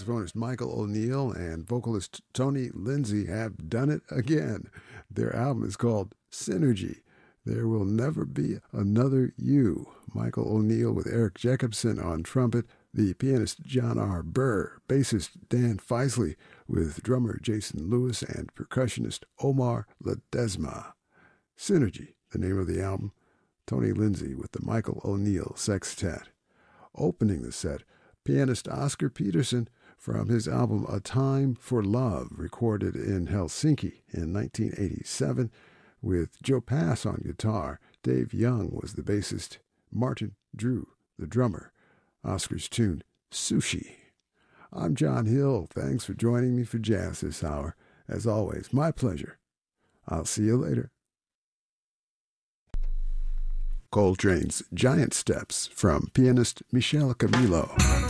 saxophonist Michael O'Neill and vocalist Tony Lindsay have done it again. Their album is called Synergy. There Will Never Be Another You. Michael O'Neill with Eric Jacobson on trumpet, the pianist John R. Burr, bassist Dan Feisley with drummer Jason Lewis and percussionist Omar Ledesma. Synergy, the name of the album. Tony Lindsay with the Michael O'Neill Sextet. Opening the set, pianist Oscar Peterson from his album A Time for Love, recorded in Helsinki in 1987, with Joe Pass on guitar. Dave Young was the bassist. Martin Drew, the drummer. Oscar's tune, Sushi. I'm John Hill. Thanks for joining me for jazz this hour. As always, my pleasure. I'll see you later. Coltrane's Giant Steps from pianist Michel Camilo.